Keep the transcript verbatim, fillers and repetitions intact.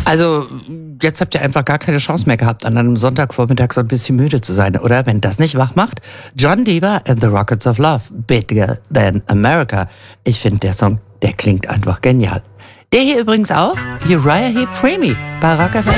Also, jetzt habt ihr einfach gar keine Chance mehr gehabt, an einem Sonntagvormittag so ein bisschen müde zu sein, oder? Wenn das nicht wach macht. John Denver and the Rockets of Love, Bigger Than America. Ich finde, der Song, der klingt einfach genial. Der hier übrigens auch, Uriah Heep Free Me, bei Rock F M.